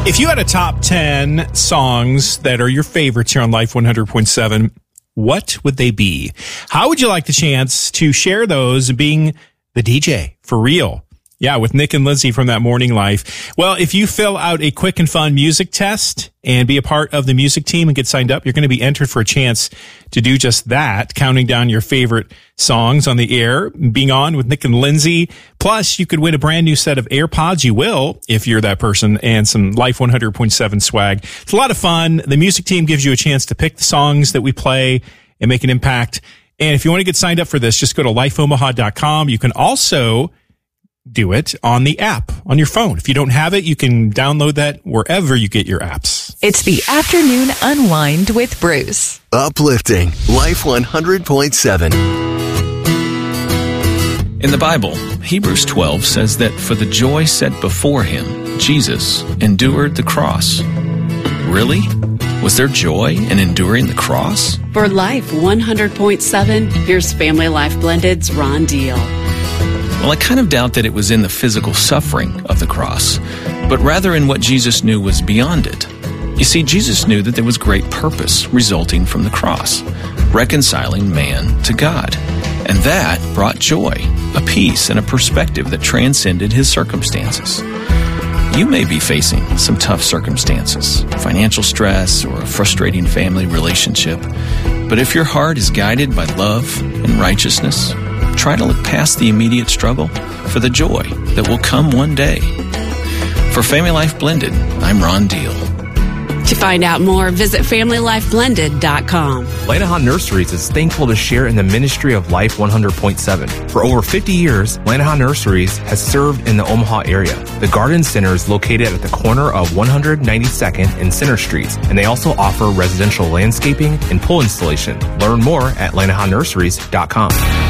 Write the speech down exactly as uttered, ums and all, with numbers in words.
If you had a top ten songs that are your favorites here on Life one hundred point seven, what would they be? How would you like the chance to share those being the D J for real? Yeah, with Nick and Lindsay from That Morning Life. Well, if you fill out a quick and fun music test and be a part of the music team and get signed up, you're going to be entered for a chance to do just that, counting down your favorite songs on the air, being on with Nick and Lindsay. Plus, you could win a brand new set of AirPods. You will, if you're that person, and some Life one hundred point seven swag. It's a lot of fun. The music team gives you a chance to pick the songs that we play and make an impact. And if you want to get signed up for this, just go to life omaha dot com. You can also do it on the app on your phone. If you don't have it, you can download that wherever you get your apps. It's the Afternoon Unwind with Bruce. Uplifting Life one hundred point seven. In the Bible, Hebrews twelve says that for the joy set before him, Jesus endured the cross. Really? Was there joy in enduring the cross? For Life one hundred point seven, here's Family Life Blended's Ron Deal. Well, I kind of doubt that it was in the physical suffering of the cross, but rather in what Jesus knew was beyond it. You see, Jesus knew that there was great purpose resulting from the cross, reconciling man to God. And that brought joy, a peace, and a perspective that transcended his circumstances. You may be facing some tough circumstances, financial stress, or a frustrating family relationship. But if your heart is guided by love and righteousness, try to look past the immediate struggle for the joy that will come one day. For Family Life Blended, I'm Ron Deal. To find out more, visit family life blended dot com. Lanahan Nurseries is thankful to share in the ministry of Life one hundred point seven. For over fifty years, Lanahan Nurseries has served in the Omaha area. The Garden Center is located at the corner of one hundred ninety-second and Center Streets, and they also offer residential landscaping and pool installation. Learn more at lanahan nurseries dot com.